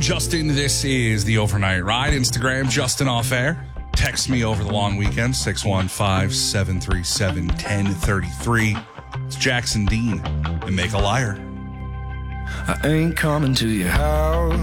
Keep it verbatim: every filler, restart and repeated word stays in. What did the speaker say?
Justin. This is the Overnight Ride. Instagram, Justin Off Air. Text me over the long weekend, six one five, seven three seven, one zero three three. It's Jackson Dean and Make a Liar. I ain't coming to your house.